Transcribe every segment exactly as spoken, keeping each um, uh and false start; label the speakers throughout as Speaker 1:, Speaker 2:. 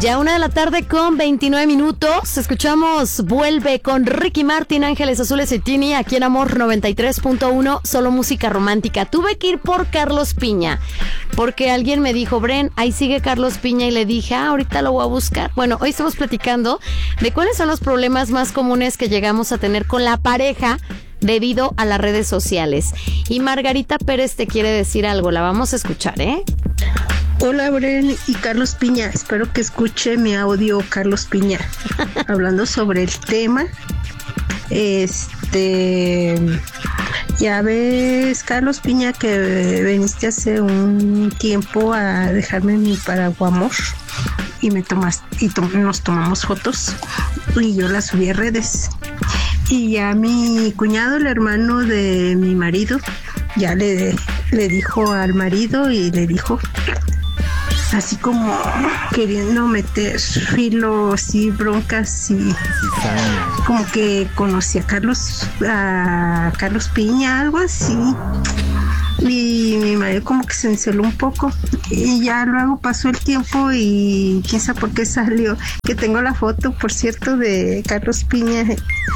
Speaker 1: Ya una de la tarde con veintinueve minutos. Escuchamos Vuelve con Ricky Martin, Ángeles Azules y Tini, aquí en Amor noventa y tres punto uno, solo música romántica. Tuve que ir por Carlos Piña, porque alguien me dijo, Bren, ahí sigue Carlos Piña, y le dije, ah, ahorita lo voy a buscar. Bueno, hoy estamos platicando de cuáles son los problemas más comunes que llegamos a tener con la pareja debido a las redes sociales. Y Margarita Pérez te quiere decir algo, la vamos a escuchar, ¿eh?
Speaker 2: Hola, Bren y Carlos Piña, espero que escuche mi audio, Carlos Piña, hablando sobre el tema. Este, ya ves, Carlos Piña, que veniste hace un tiempo a dejarme mi paraguamor y me tomas y to- nos tomamos fotos y yo las subí a redes. Y ya mi cuñado, el hermano de mi marido, ya le, le dijo al marido y le dijo, así como queriendo meter filos y broncas, y como que conocí a Carlos, a Carlos Piña, algo así. Y mi marido como que se enceló un poco, y ya luego pasó el tiempo y quién sabe por qué salió, que tengo la foto, por cierto, de Carlos Piña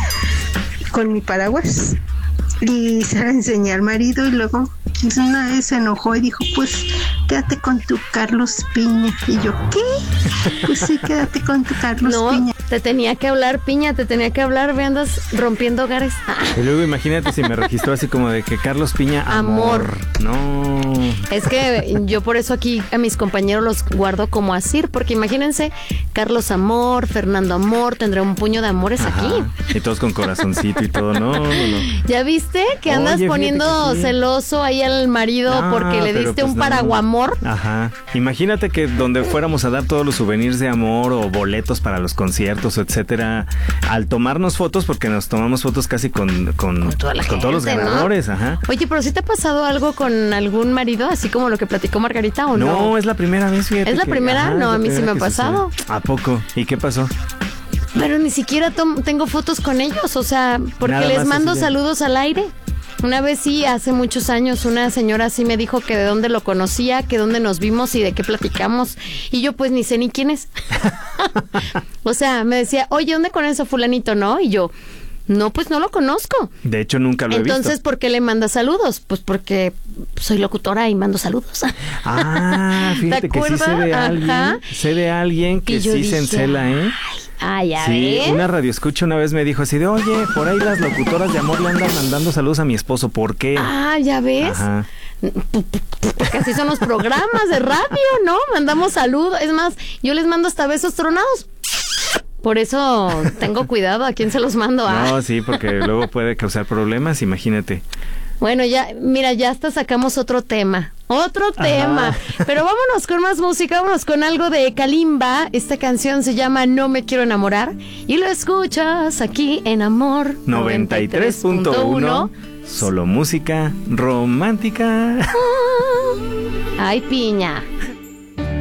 Speaker 2: con mi paraguas, y se la enseñé al marido, y luego una vez se enojó y dijo, pues quédate con tu Carlos Piña. Y yo, ¿qué? Pues sí, quédate con tu Carlos
Speaker 1: no,
Speaker 2: Piña.
Speaker 1: Te tenía que hablar, Piña, te tenía que hablar, me andas rompiendo hogares.
Speaker 3: Y luego imagínate si me registró así como de que Carlos Piña, amor. amor. No.
Speaker 1: Es que yo por eso aquí a mis compañeros los guardo como Asir, porque imagínense, Carlos Amor, Fernando Amor, tendré un puño de amores. Ajá, aquí.
Speaker 3: Y todos con corazoncito y todo, no, no, no.
Speaker 1: ¿Ya viste que andas Oye, poniendo sí. celoso ahí al marido no, porque le diste pues un paraguamor?
Speaker 3: No. Ajá. Imagínate que donde fuéramos a dar todos los souvenirs de amor o boletos para los conciertos, etcétera, al tomarnos fotos, porque nos tomamos fotos casi con, con, con, toda la con gente, todos los ganadores, ¿no? Ajá.
Speaker 1: Oye, pero ¿sí te ha pasado algo con algún marido, así como lo que platicó Margarita, o no?
Speaker 3: No, es la primera vez, fíjate.
Speaker 1: ¿Es la
Speaker 3: que,
Speaker 1: primera?
Speaker 3: Ajá,
Speaker 1: no, a mí sí me ha pasado.
Speaker 3: Sucede. ¿A poco? ¿Y qué pasó?
Speaker 1: Pero ni siquiera tom- tengo fotos con ellos, o sea, porque Nada les mando saludos al aire. Una vez sí, hace muchos años, una señora sí me dijo que de dónde lo conocía, que dónde nos vimos y de qué platicamos. Y yo pues ni sé ni quién es. O sea, me decía, oye, ¿dónde conoces a fulanito? ¿No? Y yo, no, pues no lo conozco.
Speaker 3: De hecho, nunca lo he
Speaker 1: Entonces,
Speaker 3: visto.
Speaker 1: ¿por qué le manda saludos? Pues porque soy locutora y mando saludos.
Speaker 3: Ah, fíjate que sí sé de alguien, Ajá. sé de alguien que sí dije, se encela, ¿eh?
Speaker 1: Ah, ya
Speaker 3: sí,
Speaker 1: ves.
Speaker 3: Una radioescucha una vez me dijo así de, oye, por ahí las locutoras de amor le andan mandando saludos a mi esposo, ¿por qué?
Speaker 1: Ah, ya ves.
Speaker 3: Ajá.
Speaker 1: Porque así son los programas de radio, ¿no? Mandamos saludos. Es más, yo les mando hasta besos tronados. Por eso tengo cuidado a quién se los mando. ¿Ah?
Speaker 3: No, sí, porque luego puede causar problemas, imagínate.
Speaker 1: Bueno, ya, mira, ya hasta sacamos otro tema. Otro tema. Ajá. Pero vámonos con más música, vámonos con algo de Kalimba. Esta canción se llama No me quiero enamorar. Y lo escuchas aquí en Amor
Speaker 3: noventa y tres punto uno. Solo música romántica.
Speaker 1: Ay, Piña.